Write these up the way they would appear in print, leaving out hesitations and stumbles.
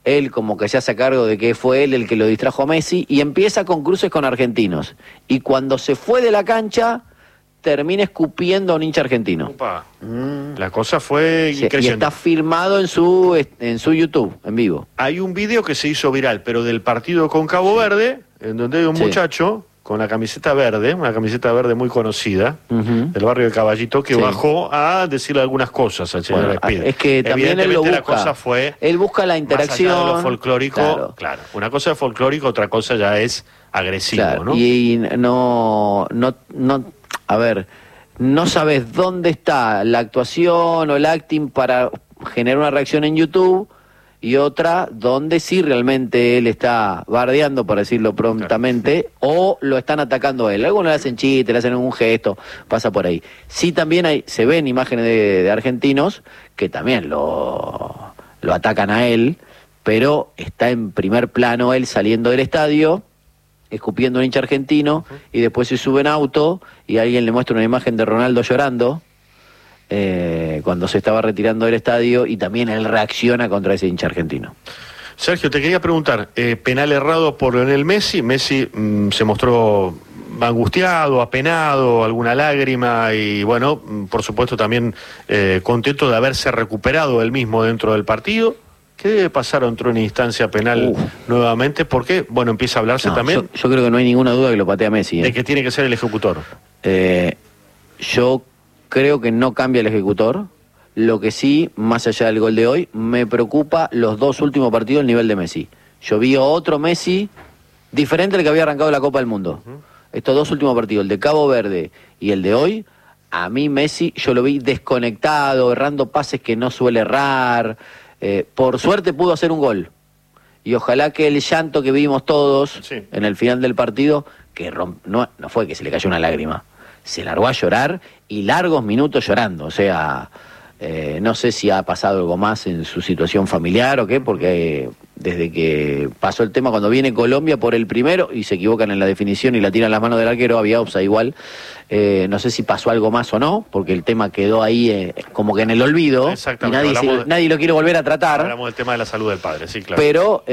él como que se hace cargo de que fue él el que lo distrajo a Messi, y empieza con cruces con argentinos. Y cuando se fue de la cancha, termina escupiendo a un hincha argentino. Opa. La cosa fue Sí, creciendo. y está filmado en su YouTube, en vivo. Hay un video que se hizo viral, pero del partido con Cabo Verde, en donde hay un muchacho con la camiseta verde, una camiseta verde muy conocida, del barrio de Caballito, que bajó a decirle algunas cosas al señor Espíritu. Es que también él lo busca. La cosa fue, él busca la interacción. Más allá de lo folclórico, claro. Una cosa es folclórico, otra cosa ya es agresivo, claro, ¿no? Y a ver, no sabes dónde está la actuación o el acting para generar una reacción en YouTube, y otra donde sí realmente él está bardeando, por decirlo prontamente, o lo están atacando a él. Algunos le hacen chiste, le hacen algún gesto, pasa por ahí. Sí, también se ven imágenes de argentinos que también lo atacan a él, pero está en primer plano él saliendo del estadio, escupiendo a un hincha argentino, y después se sube en auto y alguien le muestra una imagen de Ronaldo llorando cuando se estaba retirando del estadio, y también él reacciona contra ese hincha argentino. Sergio, te quería preguntar, penal errado por Lionel Messi. Messi se mostró angustiado, apenado, alguna lágrima, y bueno, por supuesto también contento de haberse recuperado él mismo dentro del partido. ¿Qué debe pasar dentro de una instancia penal nuevamente? Porque, bueno, empieza a hablarse también... Yo creo que no hay ninguna duda que lo patea Messi. De que tiene que ser el ejecutor. Yo creo que no cambia el ejecutor. Lo que sí, más allá del gol de hoy, me preocupa los dos últimos partidos, el nivel de Messi. Yo vi otro Messi diferente al que había arrancado la Copa del Mundo. Estos dos últimos partidos, el de Cabo Verde y el de hoy, a mí Messi yo lo vi desconectado, errando pases que no suele errar. Por suerte pudo hacer un gol. Y ojalá que el llanto que vimos todos en el final del partido, que no fue que se le cayó una lágrima, se largó a llorar, y largos minutos llorando. O sea, no sé si ha pasado algo más en su situación familiar o qué, porque desde que pasó el tema, cuando viene Colombia por el primero y se equivocan en la definición y la tiran las manos del arquero, había offside igual. No sé si pasó algo más o no, porque el tema quedó ahí como que en el olvido, y nadie lo quiere volver a tratar. Hablamos del tema de la salud del padre, sí, claro. Pero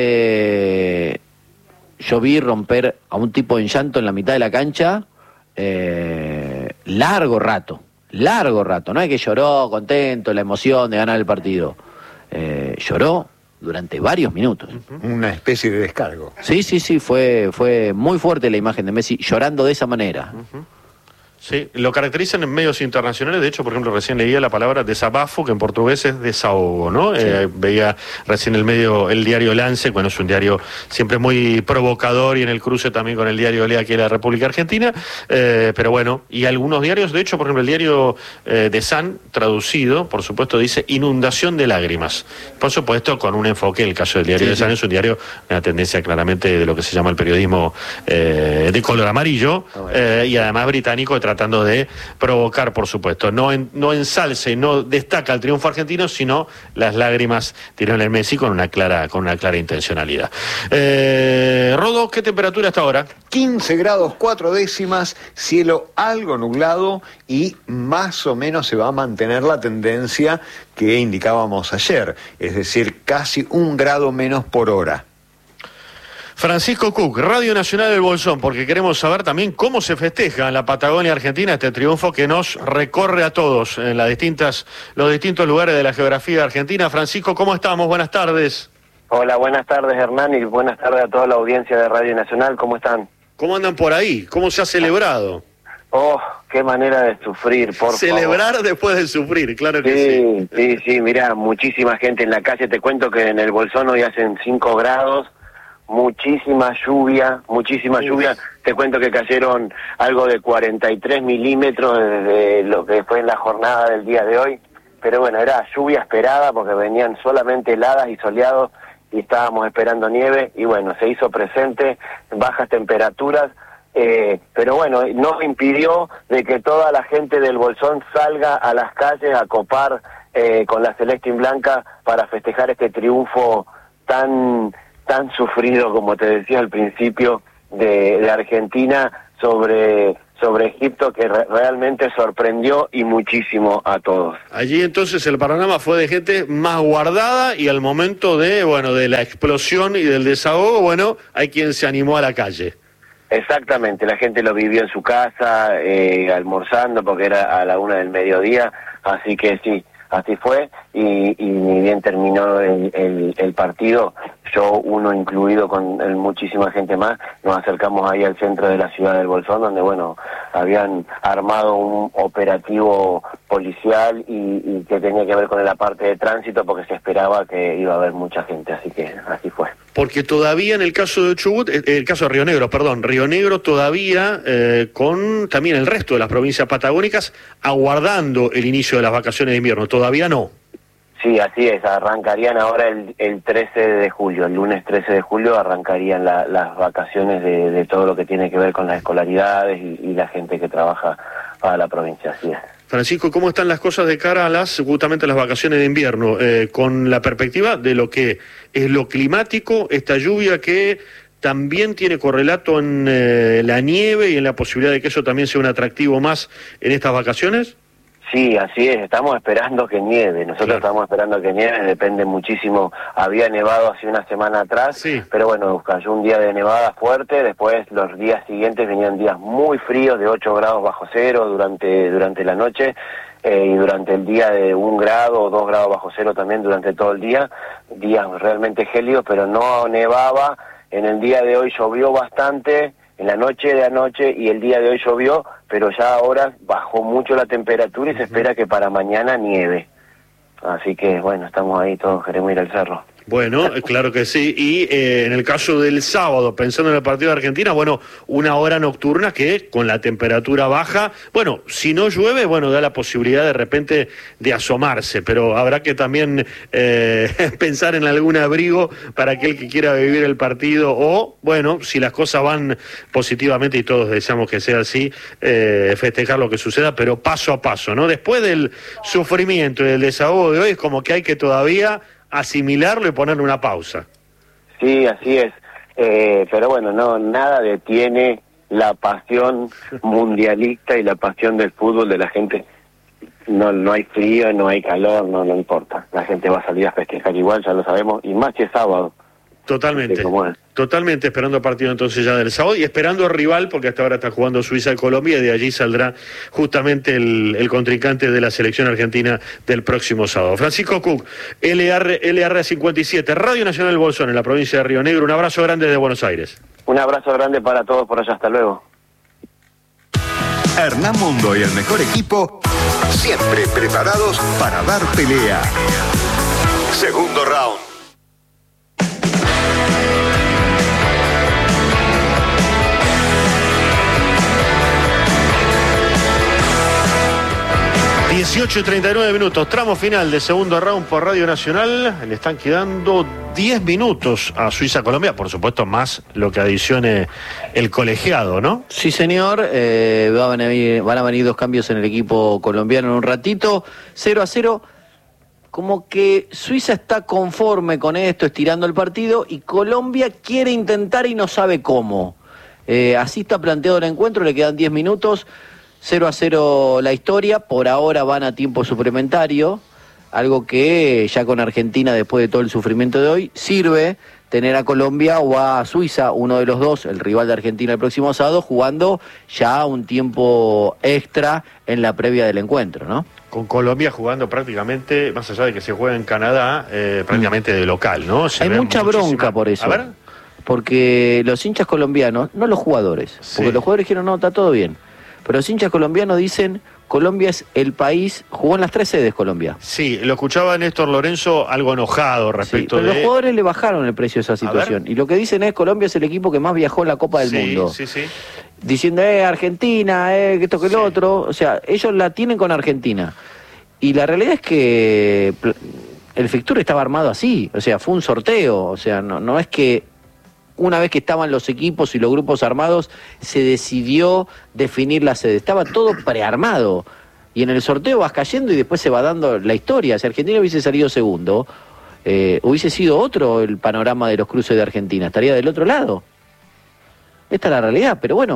yo vi romper a un tipo en llanto en la mitad de la cancha largo rato, no es que lloró contento, la emoción de ganar el partido, lloró durante varios minutos. Una especie de descargo. Sí, fue muy fuerte la imagen de Messi llorando de esa manera. Sí, lo caracterizan en medios internacionales. De hecho, por ejemplo, recién leía la palabra desabafo, que en portugués es desahogo, ¿no? Sí. Veía recién el diario Lance, bueno, es un diario siempre muy provocador, y en el cruce también con el diario Lea, que es la República Argentina, pero bueno, y algunos diarios, de hecho, por ejemplo, el diario de Sun, traducido, por supuesto, dice inundación de lágrimas. Por supuesto, con un enfoque, el caso del diario de Sun es un diario, una tendencia claramente de lo que se llama el periodismo de color amarillo, y además británico, tratando de provocar, por supuesto. No ensalce y no destaca el triunfo argentino, sino las lágrimas de Lionel Messi con una clara intencionalidad. Rodo, ¿qué temperatura hasta ahora? 15 grados 4 décimas, cielo algo nublado, y más o menos se va a mantener la tendencia que indicábamos ayer, es decir, casi 1 grado menos por hora. Francisco Cook, Radio Nacional del Bolsón, porque queremos saber también cómo se festeja en la Patagonia Argentina este triunfo que nos recorre a todos en los distintos lugares de la geografía argentina. Francisco, ¿cómo estamos? Buenas tardes. Hola, buenas tardes, Hernán, y buenas tardes a toda la audiencia de Radio Nacional. ¿Cómo están? ¿Cómo andan por ahí? ¿Cómo se ha celebrado? Oh, qué manera de sufrir, por Celebrar favor. Después de sufrir, claro que sí. Sí, mirá, muchísima gente en la calle. Te cuento que en el Bolsón hoy hacen 5 grados. Muchísima lluvia. Te cuento que cayeron algo de 43 milímetros desde lo que fue en la jornada del día de hoy. Pero bueno, era lluvia esperada porque venían solamente heladas y soleados y estábamos esperando nieve. Y bueno, se hizo presente, bajas temperaturas. Pero bueno, no impidió de que toda la gente del Bolsón salga a las calles a copar con la celeste y blanca para festejar este triunfo tan sufrido, como te decía al principio, de Argentina sobre sobre Egipto que realmente sorprendió y muchísimo a todos. Allí entonces el panorama fue de gente más guardada y al momento de, bueno, de la explosión y del desahogo, bueno, hay quien se animó a la calle. Exactamente, la gente lo vivió en su casa, almorzando porque era a la 1 del mediodía, así que sí, así fue, y ni bien terminó el partido, yo, uno incluido con muchísima gente más, nos acercamos ahí al centro de la ciudad del Bolsón, donde, bueno, habían armado un operativo policial y que tenía que ver con la parte de tránsito, porque se esperaba que iba a haber mucha gente, así que así fue. Porque todavía en el caso de Chubut, el caso de Río Negro, perdón, Río Negro todavía con también el resto de las provincias patagónicas aguardando el inicio de las vacaciones de invierno, todavía no. Sí, así es, arrancarían ahora el 13 de julio, el lunes 13 de julio arrancarían las vacaciones de todo lo que tiene que ver con las escolaridades y la gente que trabaja para la provincia, así es. Francisco, ¿cómo están las cosas de cara a justamente las vacaciones de invierno? Con la perspectiva de lo que es lo climático, esta lluvia que también tiene correlato en la nieve y en la posibilidad de que eso también sea un atractivo más en estas vacaciones. Sí, así es, estamos esperando que nieve, nosotros estamos esperando que nieve, depende muchísimo, había nevado hace una semana atrás, sí, pero bueno, cayó un día de nevada fuerte, después los días siguientes venían días muy fríos de 8 grados bajo cero durante la noche, y durante el día de 1 grado o 2 grados bajo cero también durante todo el día, días realmente gélidos, pero no nevaba. En el día de hoy llovió bastante, en la noche de anoche y el día de hoy llovió, pero ya ahora bajó mucho la temperatura y se espera que para mañana nieve. Así que bueno, estamos ahí, todos queremos ir al cerro. Bueno, claro que sí. Y en el caso del sábado, pensando en el partido de Argentina, bueno, una hora nocturna que con la temperatura baja, bueno, si no llueve, bueno, da la posibilidad de repente de asomarse, pero habrá que también pensar en algún abrigo para aquel que quiera vivir el partido o, bueno, si las cosas van positivamente y todos deseamos que sea así, festejar lo que suceda, pero paso a paso, ¿no? Después del sufrimiento y del desahogo de hoy, es como que hay que todavía asimilarlo y ponerle una pausa. Sí, así es, pero bueno, no, nada detiene la pasión mundialista y la pasión del fútbol de la gente. No hay frío, no hay calor, no importa, la gente va a salir a festejar igual, ya lo sabemos, y más que es sábado. Totalmente, totalmente esperando el partido entonces ya del sábado y esperando al rival, porque hasta ahora está jugando Suiza y Colombia, y de allí saldrá justamente el contrincante de la selección argentina del próximo sábado. Francisco Cook, LR57, Radio Nacional del Bolsón, en la provincia de Río Negro. Un abrazo grande desde Buenos Aires. Un abrazo grande para todos por allá, hasta luego. Hernán Mundo y el mejor equipo, siempre preparados para dar pelea. Segundo round. Dieciocho y 39 minutos, tramo final de segundo round por Radio Nacional. Le están quedando 10 minutos a Suiza-Colombia, por supuesto más lo que adicione el colegiado, ¿no? Sí, señor, van a venir 2 cambios en el equipo colombiano en un ratito, 0-0, como que Suiza está conforme con esto, estirando el partido, y Colombia quiere intentar y no sabe cómo. Así está planteado el encuentro, le quedan 10 minutos, 0-0 la historia, por ahora van a tiempo suplementario, algo que ya con Argentina, después de todo el sufrimiento de hoy, sirve tener a Colombia o a Suiza, uno de los dos, el rival de Argentina el próximo sábado, jugando ya un tiempo extra en la previa del encuentro, ¿no? Con Colombia jugando prácticamente, más allá de que se juega en Canadá, prácticamente de local, ¿no? Hay mucha bronca por eso. A ver. Porque los hinchas colombianos, no los jugadores, porque los jugadores dijeron, no, está todo bien. Pero los hinchas colombianos dicen, Colombia es el país, jugó en las 3 sedes Colombia. Sí, lo escuchaba Néstor Lorenzo algo enojado respecto pero los jugadores le bajaron el precio a esa situación. Y lo que dicen es, Colombia es el equipo que más viajó en la Copa del Mundo. Sí. Diciendo, Argentina, esto que lo otro. O sea, ellos la tienen con Argentina. Y la realidad es que el fixture estaba armado así. O sea, fue un sorteo. O sea, no es que una vez que estaban los equipos y los grupos armados, se decidió definir la sede. Estaba todo prearmado. Y en el sorteo vas cayendo y después se va dando la historia. Si Argentina hubiese salido segundo, hubiese sido otro el panorama de los cruces de Argentina. Estaría del otro lado. Esta es la realidad. Pero bueno,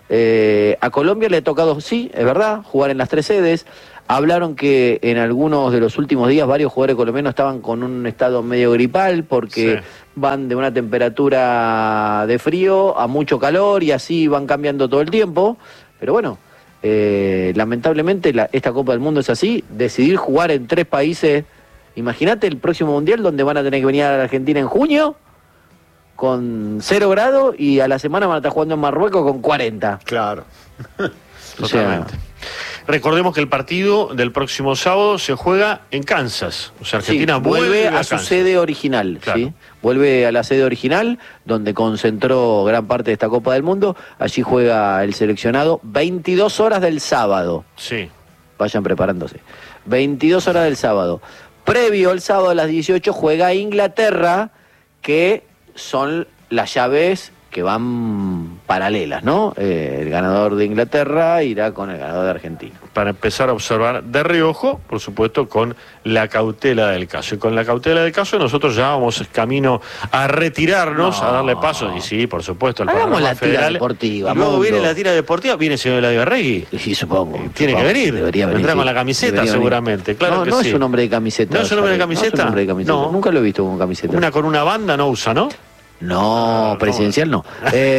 A Colombia le ha tocado, sí, es verdad, jugar en las 3 sedes. Hablaron que en algunos de los últimos días varios jugadores colombianos estaban con un estado medio gripal porque van de una temperatura de frío a mucho calor y así van cambiando todo el tiempo. Pero bueno, lamentablemente esta Copa del Mundo es así. Decidir jugar en 3 países. Imagínate el próximo Mundial donde van a tener que venir a la Argentina en junio con 0 grados y a la semana van a estar jugando en Marruecos con 40. Claro. Totalmente. Recordemos que el partido del próximo sábado se juega en Kansas. O sea, Argentina vuelve a su sede original. Claro. ¿Sí? Vuelve a la sede original, donde concentró gran parte de esta Copa del Mundo. Allí juega el seleccionado. 22 horas del sábado. Sí. Vayan preparándose. 22 horas del sábado. Previo el sábado a las 18 juega Inglaterra, que son las llaves que van paralelas, ¿no? El ganador de Inglaterra irá con el ganador de Argentina. Para empezar a observar de reojo, por supuesto, con la cautela del caso. Y con la cautela del caso nosotros ya vamos camino a retirarnos, a darle paso. Y sí, por supuesto, al hagamos panorama la tira federal. deportiva. Y luego Mundo. viene la tira deportiva, viene el señor Eladio Arregui. Sí, supongo. Tiene que venir. Debería venir. Vendrá Sí. con la camiseta, Debería seguramente. Claro no, que no sí. es un hombre de camiseta. ¿No es un hombre de camiseta? No es un hombre de camiseta. No. Nunca lo he visto con camiseta. Una con una banda no usa, ¿no? No, presidencial no.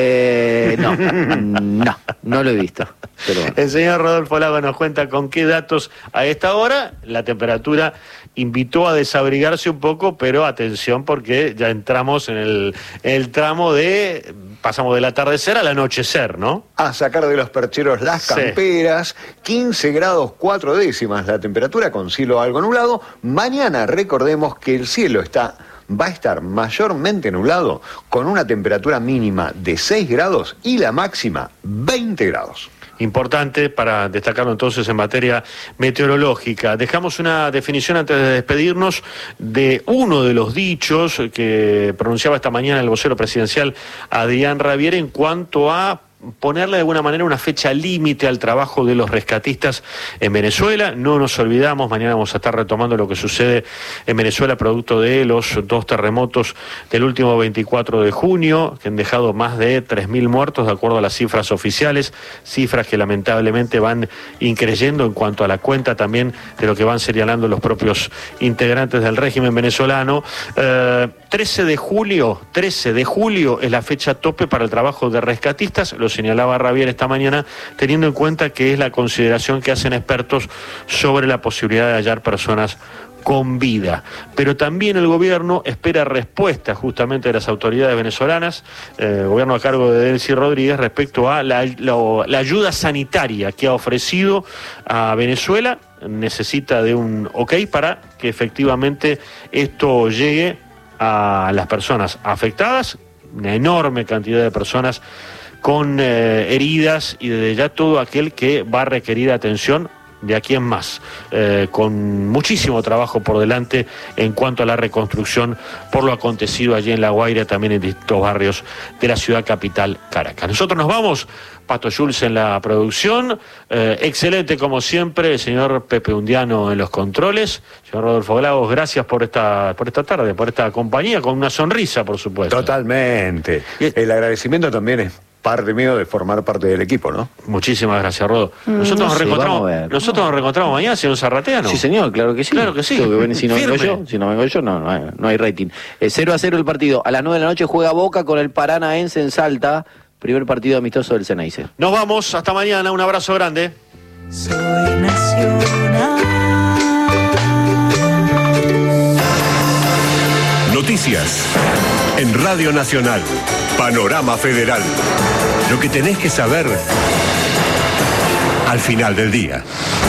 No lo he visto. Pero bueno. El señor Rodolfo Lago nos cuenta con qué datos a esta hora. La temperatura invitó a desabrigarse un poco, pero atención porque ya entramos en el tramo de... Pasamos del atardecer al anochecer, ¿no? A sacar de los percheros las camperas, 15 grados 4 décimas la temperatura con cielo algo nublado. Mañana recordemos que el cielo va a estar mayormente nublado con una temperatura mínima de 6 grados y la máxima 20 grados. Importante para destacarlo entonces en materia meteorológica. Dejamos una definición antes de despedirnos de uno de los dichos que pronunciaba esta mañana el vocero presidencial Adrián Rabier en cuanto a ponerle de alguna manera una fecha límite al trabajo de los rescatistas en Venezuela. No nos olvidamos, mañana vamos a estar retomando lo que sucede en Venezuela producto de los 2 terremotos del último 24 de junio, que han dejado más de 3.000 muertos de acuerdo a las cifras oficiales, cifras que lamentablemente van increyendo en cuanto a la cuenta también de lo que van señalando los propios integrantes del régimen venezolano. 13 de julio es la fecha tope para el trabajo de rescatistas, lo señalaba Rabier esta mañana, teniendo en cuenta que es la consideración que hacen expertos sobre la posibilidad de hallar personas con vida. Pero también el gobierno espera respuesta justamente de las autoridades venezolanas, el gobierno a cargo de Delcy Rodríguez, respecto a la ayuda sanitaria que ha ofrecido a Venezuela. Necesita de un ok para que efectivamente esto llegue a las personas afectadas, una enorme cantidad de personas con heridas y desde ya todo aquel que va a requerir atención de aquí en más, con muchísimo trabajo por delante en cuanto a la reconstrucción por lo acontecido allí en La Guaira, también en distintos barrios de la ciudad capital, Caracas. Nosotros nos vamos, Pato Schulz en la producción, excelente como siempre, el señor Pepe Undiano en los controles, señor Rodolfo Lagos, gracias por esta tarde, por esta compañía, con una sonrisa, por supuesto. Totalmente. El agradecimiento también es parte mío de formar parte del equipo, ¿no? Muchísimas gracias, Rodo. Nosotros nos reencontramos mañana, señor Zarratea, ¿no? Sí, señor, claro que sí. Claro que sí. Si no vengo yo, no hay rating. 0-0 el partido. A las 9 de la noche juega Boca con el Paranaense en Salta. Primer partido amistoso del Ceneice. Nos vamos, hasta mañana, un abrazo grande. Soy nacional. Noticias en Radio Nacional. Panorama Federal. Lo que tenés que saber al final del día.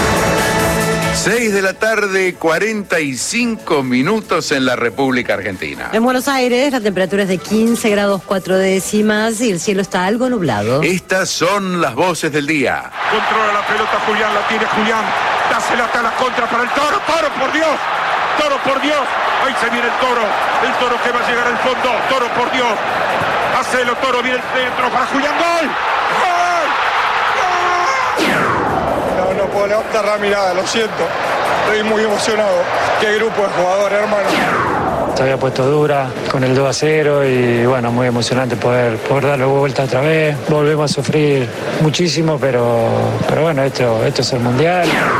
6 de la tarde, 45 minutos en la República Argentina. En Buenos Aires la temperatura es de 15 grados 4 décimas y el cielo está algo nublado. Estas son las voces del día. Controla la pelota Julián, la tiene Julián. Dásela hasta la contra para el Toro. Toro, por Dios. Toro, por Dios. Ahí se viene el Toro. El Toro que va a llegar al fondo. Toro, por Dios. Hacelo, Toro, viene el centro para Julián. ¡Gol! ¡Gol! No puedo levantar la mirada, lo siento. Estoy muy emocionado. Qué grupo de jugadores, hermano. Se había puesto dura con el 2-0 y bueno, muy emocionante poder darle vuelta otra vez. Volvemos a sufrir muchísimo, pero bueno, esto es el Mundial.